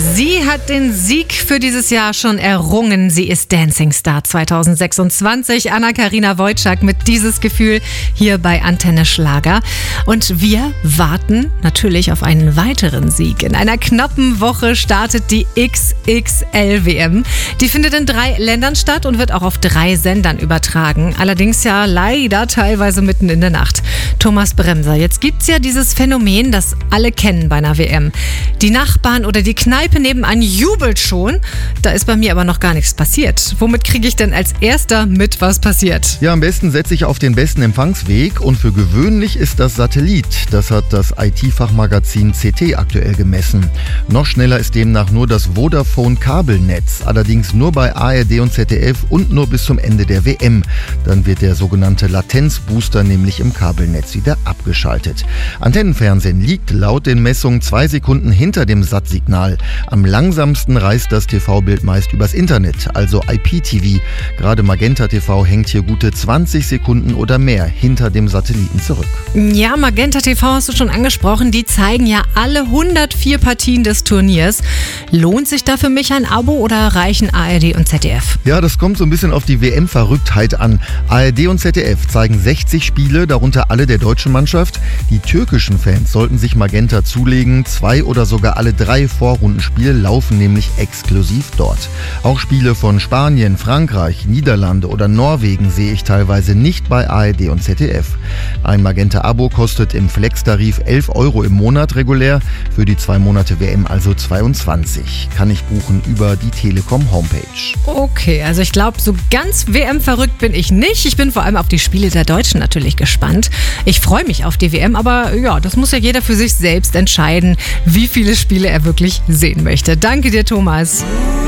Sie hat den Sieg für dieses Jahr schon errungen. Sie ist Dancing Star 2026. Anna-Karina Wojcik mit Dieses Gefühl hier bei Antenne Schlager. Und wir warten natürlich auf einen weiteren Sieg. In einer knappen Woche startet die XXL-WM. Die findet in 3 Ländern statt und wird auch auf 3 Sendern übertragen. Allerdings ja leider teilweise mitten in der Nacht. Thomas Bremser, jetzt gibt's ja dieses Phänomen, das alle kennen bei einer WM. Die Nachbarn oder die Kneipe nebenan jubelt schon. Da ist bei mir aber noch gar nichts passiert. Womit kriege ich denn als Erster mit, was passiert? Ja, am besten setze ich auf den besten Empfangsweg und für gewöhnlich ist das Satellit. Das hat das IT-Fachmagazin CT aktuell gemessen. Noch schneller ist demnach nur das Vodafone-Kabelnetz, allerdings nur bei ARD und ZDF und nur bis zum Ende der WM. Dann wird der sogenannte Latenzbooster nämlich im Kabelnetz wieder abgeschaltet. Antennenfernsehen liegt laut den Messungen 2 Sekunden hinter dem Sat-Signal. Am langsamsten reist das TV-Bild meist übers Internet, also IPTV. Gerade Magenta TV hängt hier gute 20 Sekunden oder mehr hinter dem Satelliten zurück. Ja, Magenta TV hast du schon angesprochen. Die zeigen ja alle 104 Partien des Turniers. Lohnt sich da für mich ein Abo oder reichen ARD und ZDF? Ja, das kommt so ein bisschen auf die WM-Verrücktheit an. ARD und ZDF zeigen 60 Spiele, darunter alle der deutschen Mannschaft. Die türkischen Fans sollten sich Magenta zulegen. 2 oder sogar alle 3 Vorrundenspiele laufen nämlich exklusiv dort. Auch Spiele von Spanien, Frankreich, Niederlande oder Norwegen sehe ich teilweise nicht bei ARD und ZDF. Ein Magenta-Abo kostet im Flex-Tarif 11 € im Monat regulär, für die 2 Monate WM also 22. Kann ich buchen über die Telekom-Homepage. Okay, also ich glaube, so ganz WM-verrückt bin ich nicht. Ich bin vor allem auf die Spiele der Deutschen natürlich gespannt. Ich freue mich auf die WM, aber ja, das muss ja jeder für sich selbst entscheiden, wie viele Spiele er wirklich sehen möchte. Danke dir, Thomas.